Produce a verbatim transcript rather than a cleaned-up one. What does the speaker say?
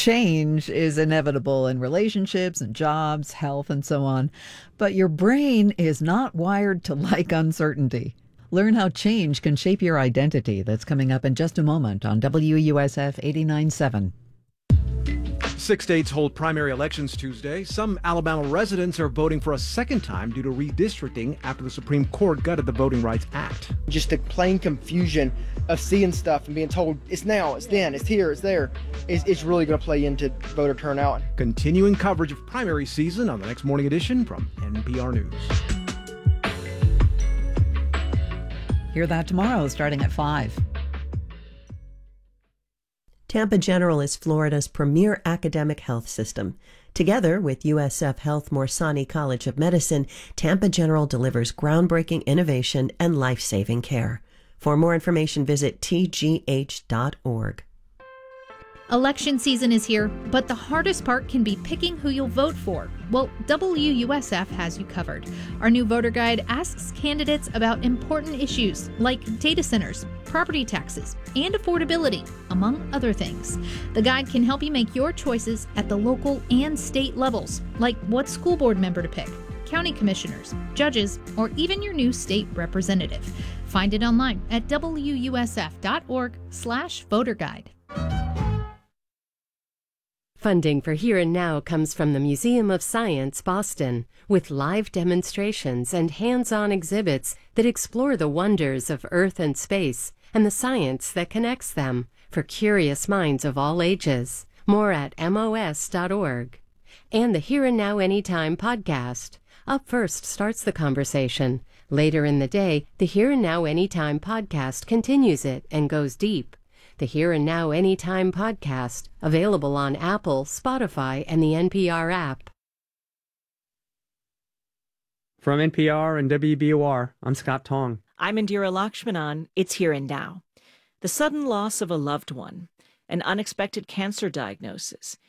Change is inevitable in relationships and jobs, health, and so on. But your brain is not wired to like uncertainty. Learn how change can shape your identity. That's coming up in just a moment on W U S F eighty-nine point seven. Six states hold primary elections Tuesday. Some Alabama residents are voting for a second time due to redistricting after the Supreme Court gutted the Voting Rights Act. Just the plain confusion of seeing stuff and being told it's now, it's then, it's here, it's there, is it's really going to play into voter turnout. Continuing coverage of primary season on the next morning edition from N P R News. Hear that tomorrow starting at five. Tampa General is Florida's premier academic health system. Together with U S F Health Morsani College of Medicine, Tampa General delivers groundbreaking innovation and life-saving care. For more information, visit t g h dot org. Election season is here, but the hardest part can be picking who you'll vote for. Well, W U S F has you covered. Our new voter guide asks candidates about important issues like data centers, property taxes, and affordability, among other things. The guide can help you make your choices at the local and state levels, like what school board member to pick, county commissioners, judges, or even your new state representative. Find it online at w u s f dot org slash voter guide. Funding for Here and Now comes from the Museum of Science, Boston, with live demonstrations and hands-on exhibits that explore the wonders of Earth and space and the science that connects them for curious minds of all ages. More at m o s dot org. And the Here and Now Anytime podcast. Up first starts the conversation. Later in the day, the Here and Now Anytime podcast continues it and goes deep. The Here and Now Anytime podcast, available on Apple, Spotify, and the N P R app. From N P R and W B O R, I'm Scott Tong. I'm Indira Lakshmanan. It's Here and Now. The sudden loss of a loved one, an unexpected cancer diagnosis,